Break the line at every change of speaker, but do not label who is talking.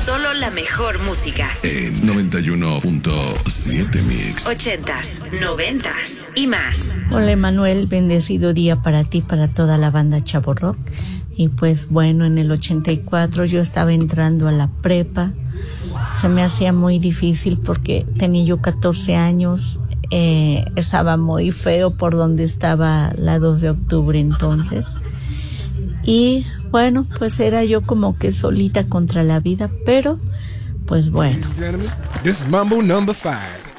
Solo la mejor música.
En 91.7 Mix.
80s, 90s y más.
Hola Emanuel, bendecido día para ti, para toda la banda Chavo Rock. Y pues bueno, en el 84 yo estaba entrando a la prepa. Se me hacía muy difícil porque tenía yo 14 años. Estaba muy feo por donde estaba la 2 de octubre entonces. Y bueno, pues era yo como que solita contra la vida, pero pues bueno.
This is Mambo number 5.